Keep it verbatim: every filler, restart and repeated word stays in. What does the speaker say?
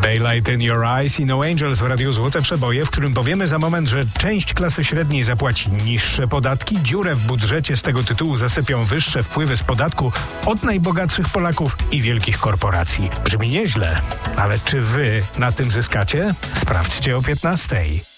Daylight in Your Eyes i No Angels w Radiu Złote Przeboje, w którym powiemy za moment, że część klasy średniej zapłaci niższe podatki, dziurę w budżecie z tego tytułu zasypią wyższe wpływy z podatku od najbogatszych Polaków i wielkich korporacji. Brzmi nieźle, ale czy wy na tym zyskacie? Sprawdźcie o piętnastej.